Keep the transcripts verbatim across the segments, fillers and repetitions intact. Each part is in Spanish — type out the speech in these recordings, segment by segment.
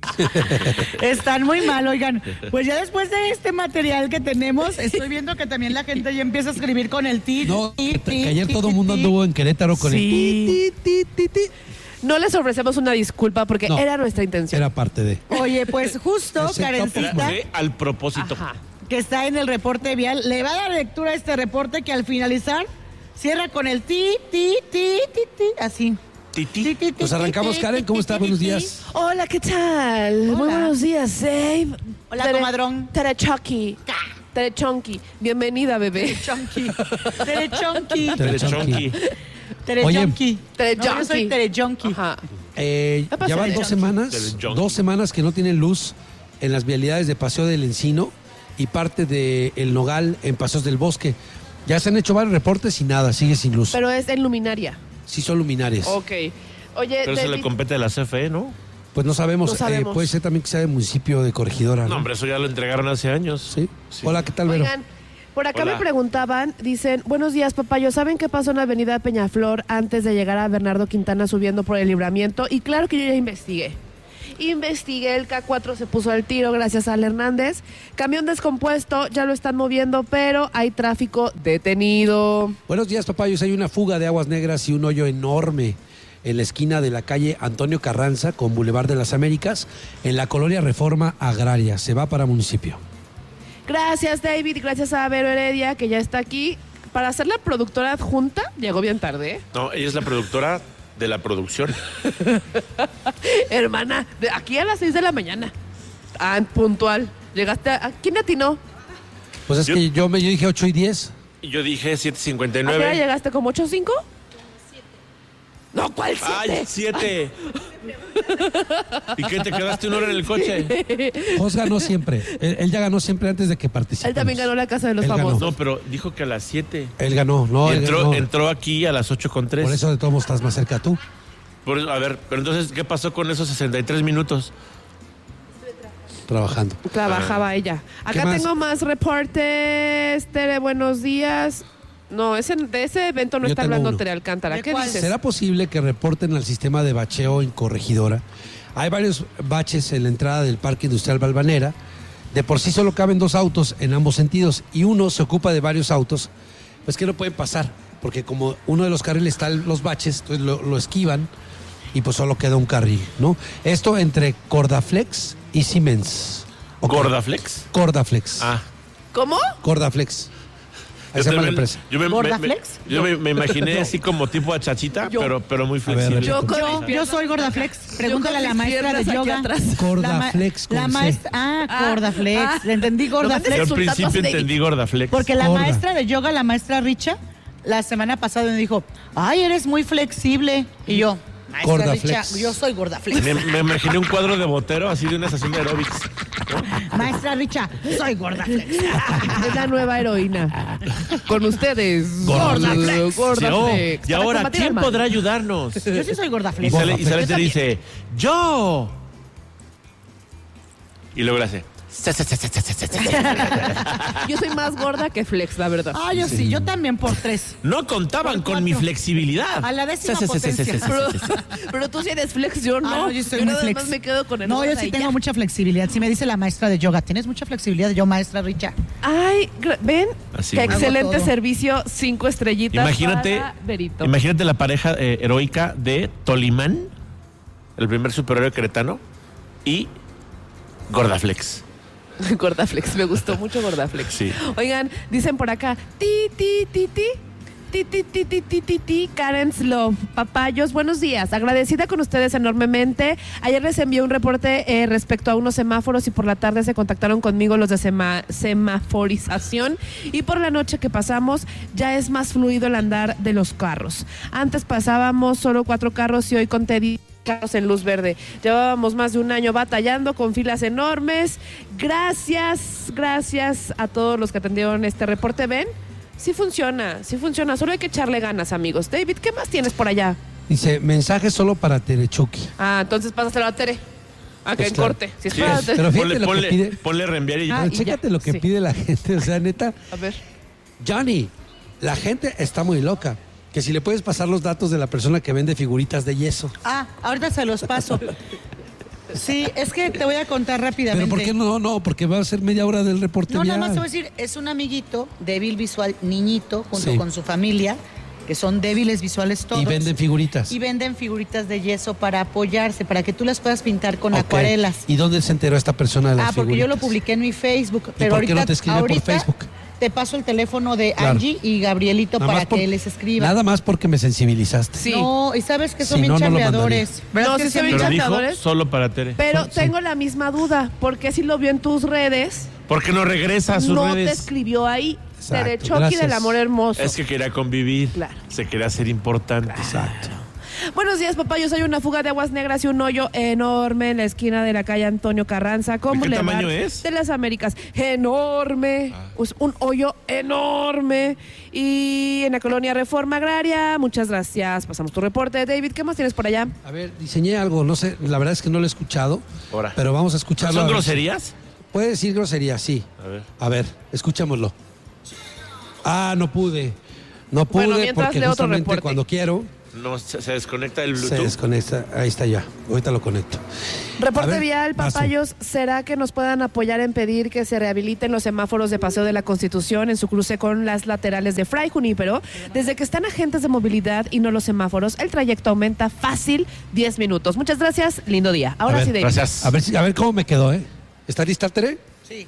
Están muy mal, oigan. Pues ya después de este material que tenemos, estoy viendo que también la gente ya empieza a escribir con el ti. No, ti, que, ti, que ayer ti, todo el ti, mundo ti. anduvo en Querétaro con Sí. el ti, ti, ti, ti, ti. No les ofrecemos una disculpa porque No, era nuestra intención. Era parte de. Oye, pues justo, Ese Karencita, Fue al propósito. Ajá. que está en el reporte vial, le va a dar lectura a este reporte que al finalizar cierra con el ti, ti, ti, ti, ti, así. Titi. Ti, ti, ti, Pues arrancamos, ti, Karen, ti, ¿cómo ti, está? ti, Buenos ti. días. Hola, ¿qué tal? Hola. Muy buenos días, Dave. Hola, Tere- comadrón. Terechonki. Terechonki. Bienvenida, bebé. Chonky. Terechonky. Telechonqui. Terechonky. Terechonky. No, yo soy Terechonky. Ajá. Eh, ¿Qué pasó, ya van Del dos Junkie? semanas, Del Junkie. dos semanas que no tienen luz en las vialidades de Paseo del Encino y parte de El Nogal en Paseos del Bosque. Ya se han hecho varios reportes y nada, sigue sin luz. Pero es en luminaria. Sí son luminares. Ok. Oye, Pero se le David, compete a la C F E, ¿no? Pues no sabemos, No sabemos. eh, puede ser también que sea del municipio de Corregidora. ¿no? No, hombre, eso ya lo entregaron hace años. ¿Sí? Sí. Hola, ¿qué tal, Vero? Oigan, por acá Hola. me preguntaban, dicen, buenos días, papayo, ¿saben qué pasó en la avenida Peñaflor antes de llegar a Bernardo Quintana subiendo por el Libramiento? Y claro que yo ya investigué. Investigué, el K cuatro se puso al tiro gracias a Al Hernández. Camión descompuesto, ya lo están moviendo, pero hay tráfico detenido. Buenos días, papayos. Hay una fuga de aguas negras y un hoyo enorme en la esquina de la calle Antonio Carranza con Boulevard de las Américas en la colonia Reforma Agraria. Se va para municipio. Gracias, David, y gracias a Vero Heredia, que ya está aquí. Para ser la productora adjunta, llegó bien tarde, ¿eh? No, ella es la productora de la producción. Hermana, de aquí a las seis de la mañana. Ah, puntual. Llegaste a... ¿a ¿Quién atinó? Pues es Yo- que yo me yo dije ocho y diez. Y yo dije siete cincuenta y ¿A qué hora nueve. llegaste? ¿Como ocho o cinco? No, ¿cuál ¡Ay, siete? siete! ¿Y qué, te quedaste una hora en el coche? Jos ganó siempre. Él, él ya ganó siempre antes de que participemos. Él también ganó la Casa de los Él ganó. Famosos. No, pero dijo que a las siete. Él ganó, no, Y él entró, ganó. entró aquí a las ocho con tres. Por eso de todos modos estás más cerca tú. Por eso, a ver, pero entonces, ¿qué pasó con esos sesenta y tres minutos? Trabajando. Trabajaba ella. Acá más? tengo más reportes. Tere, buenos días. No, ese, de ese evento no Yo está tengo hablando uno. Tere Alcántara. ¿De ¿Qué cuál? dices? ¿Será posible que reporten al sistema de bacheo en Corregidora? Hay varios baches en la entrada del Parque Industrial Balvanera. De por sí solo caben dos autos en ambos sentidos y uno se ocupa de varios autos. Pues que no pueden pasar, porque como uno de los carriles está en los baches, entonces lo, lo esquivan y pues solo queda un carril, ¿no? Esto entre Cordaflex y Siemens. Ok. ¿Gordaflex? Cordaflex. Ah. ¿Cómo? Cordaflex. Ahí Yo se llama la también- empresa. Yo me, me- ¿Gordaflex? me- yo me, me imaginé así como tipo a chachita, Yo. pero, pero muy A ver, flexible. Yo con Yo, mis yo soy Gordaflex. Pregúntale a la mis maestra de piernas aquí yoga. atrás. Cordaflex La, ma- la con C. maestra. Ah, Ah, Gordaflex. ah. Le entendí No mandes Yo Gordaflex. al resultados principio de- entendí Gordaflex. Porque la Gorda. maestra de yoga, la maestra Richa, la semana pasada me dijo, ay, eres muy flexible. Y yo, maestra Gordaflex. Richa, yo soy Gordaflex. Me, me imaginé un cuadro de Botero, así de una estación de aeróbics. Maestra Richa, soy Gordaflex. Es la nueva heroína. Con ustedes. Gordaflex. Sí, oh, Gordaflex. y Para ahora, combatir ¿quién el mal. podrá ayudarnos? Yo sí soy Y Gordaflex. sale, y Gordaflex. sale y Yo te también. dice, ¡yo! Y luego le hace, Yo soy más gorda que Flex, la verdad. Ah, yo sí, yo también por tres. no contaban Por con mi cuatro. flexibilidad. A la décima Sí, sí, sí, sí, sí, sí, Pero, sí, sí. pero tú sí eres Flex, yo no. Ah, no, yo soy yo muy nada flex. más me quedo con el No, yo gorda sí y tengo ya. mucha flexibilidad. Si me dice la maestra de yoga, ¿tienes mucha flexibilidad? Yo, maestra Richa. Ay, gra- ven, Así qué es. excelente Hago todo. servicio, cinco estrellitas Imagínate, para Berito. imagínate la pareja eh, heroica de Tolimán, el primer superhéroe queretano, y Gordaflex. Gordaflex, me gustó mucho Gordaflex. Sí. Oigan, dicen por acá, ti, ti, ti, ti. Ti, ti, ti, ti, ti, ti, ti, Karen Slow, papayos, buenos días. Agradecida con ustedes enormemente. Ayer les envié un reporte eh, respecto a unos semáforos y por la tarde se contactaron conmigo los de sema- semaforización y por la noche que pasamos ya es más fluido el andar de los carros. Antes pasábamos solo cuatro carros y hoy conté diez carros en luz verde. Llevábamos más de un año batallando con filas enormes. Gracias, gracias a todos los que atendieron este reporte. ¿Ven? Sí funciona, sí funciona. Solo hay que echarle ganas, amigos. David, ¿qué más tienes por allá? Dice, mensaje solo para Terechuki. Ah, entonces pásaselo a Tere. A que Pues en claro. corte. Si es Sí, para es- Tere. pero fíjate ponle, lo que ponle- pide. ponle reenviar y Ah, Pero y chécate ya, lo que sí. pide la gente. O sea, neta, A ver. Johnny, la gente está muy loca. Que si le puedes pasar los datos de la persona que vende figuritas de yeso. Ah, ahorita se los paso. Sí, es que te voy a contar rápidamente. Pero ¿por qué no? No, porque va a ser media hora del reporte No, vial. nada más te voy a decir, es un amiguito débil visual, niñito, junto Sí. con su familia, que son débiles visuales todos. Y venden figuritas. Y venden figuritas de yeso para apoyarse, para que tú las puedas pintar con Ok. acuarelas. ¿Y dónde se enteró esta persona de las Ah, porque yo lo figuritas? publiqué en mi Facebook. ¿Y Pero por qué ahorita, no te escribe por ahorita Facebook? te paso el teléfono de Claro. Angie y Gabrielito Nada para más por- que les escriba. Nada más porque me sensibilizaste. Sí. No, y sabes que son Si bien no, no lo chambeadores. ¿Verdad No, que sí son bien Pero dijo chambeadores. solo para Tere. Pero Sí. tengo la misma duda, porque si lo vio en tus redes, ¿Por qué no regresa a sus no te redes? escribió ahí. Exacto, Derechoqui gracias. del amor hermoso. Es que quería convivir. Claro. Se quería ser importante. Exacto. Buenos días, papá. Yo soy una fuga de aguas negras y un hoyo enorme en la esquina de la calle Antonio Carranza. Con ¿De qué Boulevard tamaño es? De las Américas. Enorme. Pues un hoyo enorme. Y en la colonia Reforma Agraria. Muchas gracias. Pasamos tu reporte. David, ¿qué más tienes por allá? A ver, diseñé algo, no sé, la verdad es que no lo he escuchado, Ahora. pero vamos a escucharlo. ¿Son a ver. groserías? Puede decir grosería, sí. A ver. A ver, escuchémoslo. Ah, no pude. No pude Bueno, mientras porque leo otro justamente reporte. cuando quiero No, se, se desconecta el se Bluetooth. desconecta. Ahí está ya. Ahorita lo conecto. Reporte A ver, vial, vas tú. papayos. ¿Será que nos puedan apoyar en pedir que se rehabiliten los semáforos de Paseo de la Constitución en su cruce con las laterales de Fray Junípero? Desde que están agentes de movilidad y no los semáforos, el trayecto aumenta fácil diez minutos. Muchas gracias, lindo día. Ahora A ver, sí, David. Gracias. A ver, si- a ver cómo me quedó, ¿eh? ¿Está lista, Tere? Sí.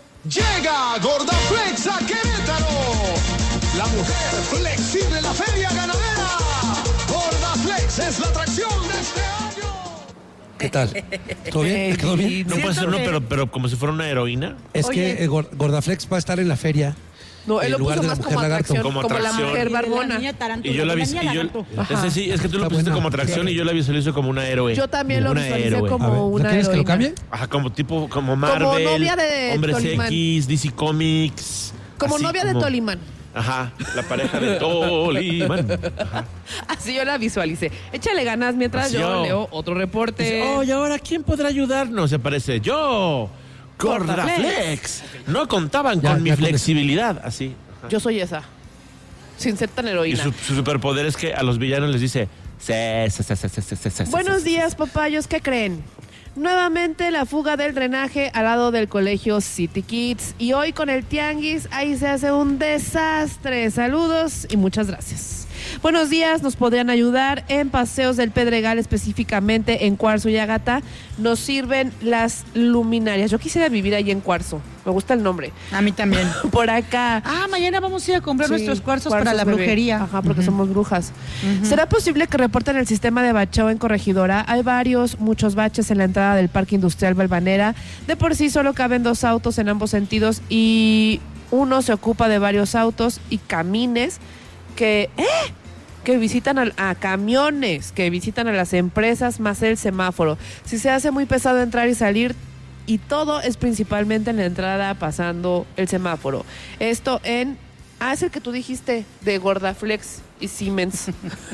Llega Gordaflex a Querétaro. La mujer flexible en la feria ganadera. Gordaflex es la atracción de este año. ¿Qué tal? ¿Todo bien? ¿Me quedó bien? No puede ser, no, pero, pero como si fuera una heroína. Es Oye. que eh, Gor- Gordaflex va a estar en la feria. No, él en lo lugar puso de la más mujer como lagarto. atracción, Como como, la atracción. mujer Y de la barbona. niña tarántula, Y yo la, de vis- niña y yo, lagarto. Ajá. ese sí, es que tú lo Está pusiste buena. como atracción y yo la visualizo como una héroe. Yo también lo Una visualicé héroe. como A ver, ¿no una quieres que lo heroína. cambie? Ajá, como tipo, como Marvel, novia de Hombres Tolimán. X, D C Comics. Como así novia de como- Tolimán. Ajá, la pareja de Tolimán. Ajá. Así yo la visualicé. Échale ganas mientras Así yo, yo. leo otro reporte. Dice, oh, y ahora, ¿quién podrá ayudarnos? Se parece, yo, Gordaflex. No contaban Ya, con mi ya con eso. flexibilidad. Así. Ajá. Yo soy esa. Sin ser tan Y heroína. su, su superpoder es que a los villanos les dice, sí, sí, sí, sí, sí, sí, sí, sí, Buenos sí, sí, días, papayos. ¿Qué creen? Nuevamente la fuga del drenaje al lado del colegio City Kids. Y hoy con el tianguis, ahí se hace un desastre. Saludos y muchas gracias. Buenos días, nos podrían ayudar en Paseos del Pedregal, específicamente en Cuarzo y Ágata. Nos sirven las luminarias. Yo quisiera vivir ahí en Cuarzo. Me gusta el nombre. A mí también. Por acá. Ah, mañana vamos a ir a comprar Sí, nuestros cuarzos para la bebé. brujería. Ajá, porque somos brujas. ¿Será posible que reporten el sistema de bacheo en Corregidora? Hay varios, muchos baches en la entrada del Parque Industrial Valvanera. De por sí solo caben dos autos en ambos sentidos y uno se ocupa de varios autos y camines que... ¿Eh? que visitan a, a camiones, que visitan a las empresas, más el semáforo. Si se hace muy pesado entrar y salir, y todo es principalmente en la entrada pasando el semáforo. Esto en... Ah, es el que tú dijiste, de Gordaflex y Siemens.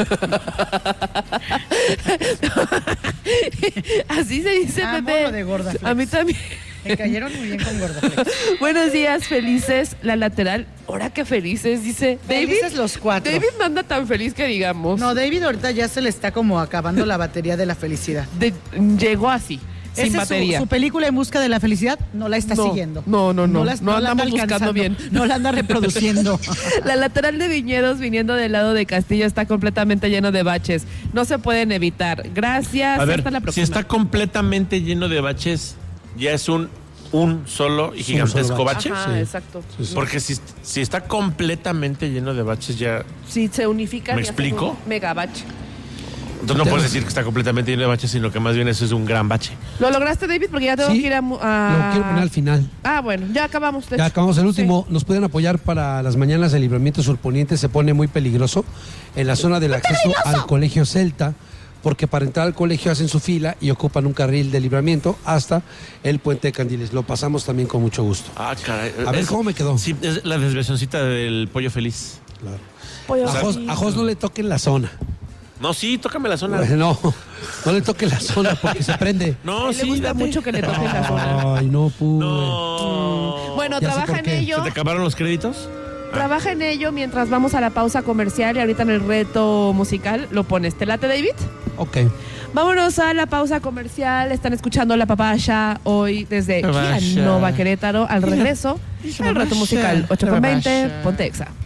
Así se dice, Amo Pepe. lo de Gordaflex. A mí también. Me cayeron muy bien con Gordaflex. Buenos días, felices. La lateral. Ahora que felices, dice David. Felices los cuatro. David no anda tan feliz que digamos. No, David ahorita ya se le está como acabando la batería de la felicidad. De- llegó así, sin Esa es batería. Su, su película En Busca de la Felicidad no la está No, siguiendo. no, no, no. la- No la anda andamos buscando alcanzando, bien. No la anda reproduciendo. La lateral de Viñedos viniendo del lado de Castillo está completamente lleno de baches. No se pueden evitar. Gracias. A ver, Hasta la si próxima. está completamente lleno de baches, ya es un, un solo y un gigantesco solo bache. Ajá, Sí. exacto. Sí, sí. Porque si, si está completamente lleno de baches, ya. Si se unifican. ¿Me y hacen explico? un Mega bache. Entonces no puedes decir que está completamente lleno de baches, sino que más bien eso es un gran bache. ¿Lo lograste, David? Porque ya tengo Sí, que ir a... mu- a- Lo quiero poner al final. Ah, bueno, ya acabamos. de Ya hecho. acabamos el último. Sí. Nos pueden apoyar para las mañanas del libramiento surponiente. Se pone muy peligroso en la zona del acceso al colegio Celta, porque para entrar al colegio hacen su fila y ocupan un carril de libramiento hasta el puente de Candiles. Lo pasamos también con mucho gusto. Ah, caray. A ver, Es- ¿cómo me quedó? Sí, es la desviacioncita del pollo feliz. Claro. Pollo A Jos, frito. a Jos no le toquen la zona. No, sí, tócame la zona. No, no le toquen la zona porque se prende. No, A él sí, le gusta date. mucho que le toquen la zona. Ay, no pude. No. Bueno, Ya sé trabaja por en qué. ello. ¿Se te acabaron los créditos? Trabaja en ello mientras vamos a la pausa comercial y ahorita en el reto musical lo pones. ¿Te late, David? Ok. Vámonos a la pausa comercial. Están escuchando La Papaya hoy desde Papaya. Kia Nova Querétaro. Al regreso, el reto musical ocho con veinte, Ponte Exa.